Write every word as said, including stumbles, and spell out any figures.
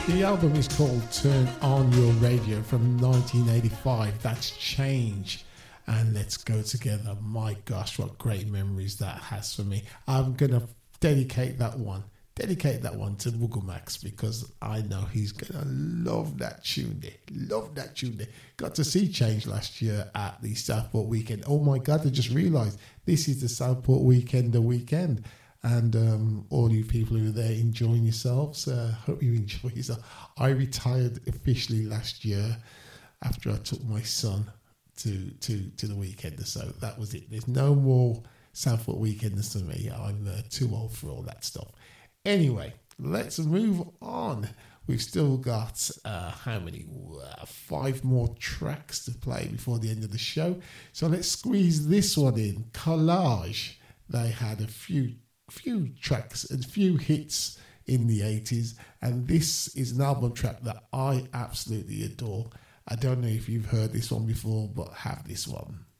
The album is called Turn On Your Radio from nineteen eighty-five. That's Change. And Let's Go Together. My gosh, what great memories that has for me. I'm going to dedicate that one. Dedicate that one to Woogle Max because I know he's going to love that tune there. Love that tune there. Got to see Change last year at the Southport Weekend. Oh my God, I just realised this is the Southport Weekend, the weekend. And um, all you people who are there enjoying yourselves, uh, hope you enjoy yourself. I retired officially last year after I took my son to to to the Weekender. So that was it. There's no more Southport Weekenders for me. I'm uh, too old for all that stuff. Anyway, let's move on. We've still got uh, how many? Uh, five more tracks to play before the end of the show. So let's squeeze this one in. Collage. They had a few few tracks and few hits in the eighties, and this is an album track that I absolutely adore. I don't know if you've heard this one before, but have this one.